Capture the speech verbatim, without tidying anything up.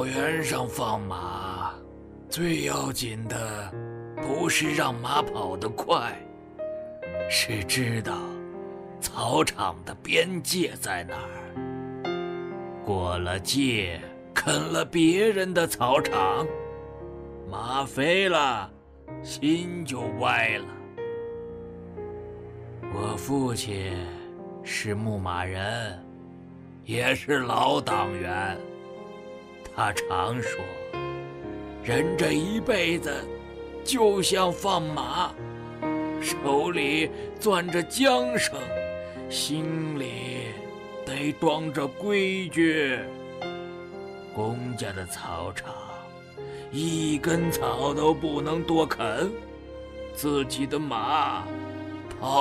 草原上放马，最要紧的不是让马跑得快，是知道草场的边界在哪儿。过了界，啃了别人的草场，马飞了，心就歪了。我父亲是牧马人，也是老党员。他常说，人这一辈子就像放马，手里攥着缰绳，心里得装着规矩。公家的草场，一根草都不能多啃，自己的马